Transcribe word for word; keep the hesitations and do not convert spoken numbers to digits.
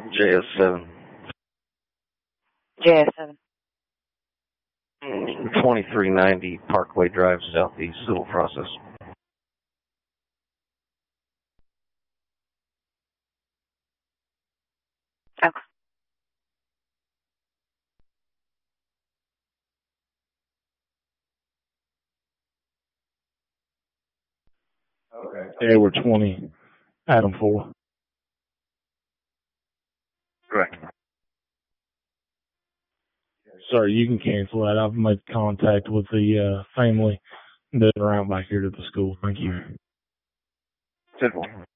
J S seven. J S seven. twenty-three ninety Parkway Drive, Southeast, civil process. Okay. Okay. Edward twenty, Adam four. Correct. Sir, you can cancel that. I've made contact with the uh, family that are out back here to the school. Thank you. Simple.